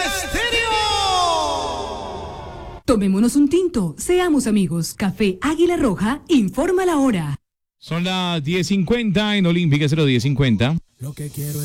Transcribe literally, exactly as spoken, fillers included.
Estéreo. Tomémonos un tinto, seamos amigos. Café Águila Roja informa la hora. Son las diez cincuenta en Olímpica, cero diez cincuenta. Lo que quiero es